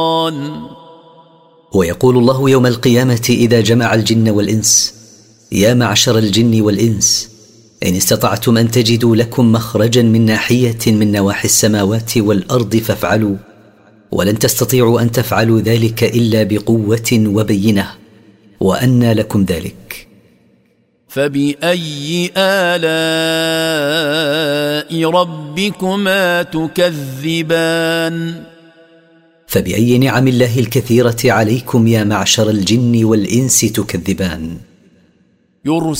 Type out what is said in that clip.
ويقول الله يوم القيامة إذا جمع الجن والإنس: يا معشر الجن والإنس، إن استطعتم أن تجدوا لكم مخرجا من ناحية من نواحي السماوات والأرض فافعلوا، ولن تستطيعوا أن تفعلوا ذلك إلا بقوة وبينة، وأنى لكم ذلك. فبأي آلاء ربكما تكذبان؟ فبأي نعم الله الكثيرة عليكم يا معشر الجن والإنس تكذبان؟